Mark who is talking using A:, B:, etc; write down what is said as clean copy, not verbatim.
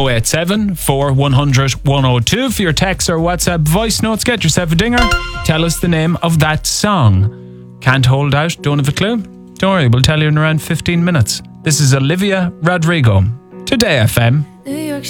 A: 087 4100 102 for your text or WhatsApp voice notes. Get yourself a dinger. Tell us the name of that song. Can't hold out? Don't have a clue? Don't worry, we'll tell you in around 15 minutes. This is Olivia Rodrigo. Today FM.